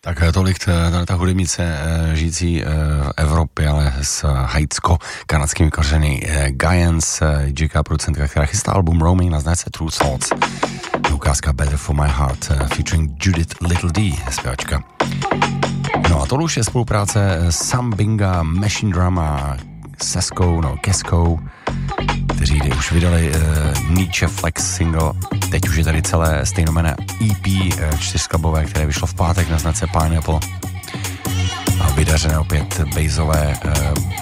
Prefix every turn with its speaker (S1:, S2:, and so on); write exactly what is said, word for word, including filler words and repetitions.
S1: Tak tolik ta hudebnice žijící v Evropě, ale s haitsko-kanadskými kořeny Giants, dý džejka producentka, která chystá album Roaming na značce True Thoughts. Ukázka Better for My Heart featuring Judith Little D, zpěvačka. No a tohle už je spolupráce Sambinga, Machine Drum a Seskou, no Keskou, kteří už vydali uh, Nietzsche Flex single. Teď už je tady celé stejnomenné E P uh, čtyřskladbové, které vyšlo v pátek na značce Pineapple. A vydařené opět bassové uh,